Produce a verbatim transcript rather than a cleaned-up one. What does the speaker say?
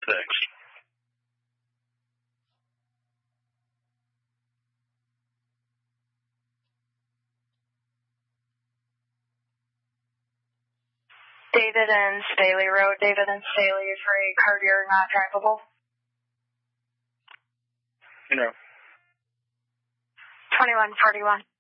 Thanks. David and Staley Road. David and Staley for a car you're not drivable. No. twenty-one forty-one.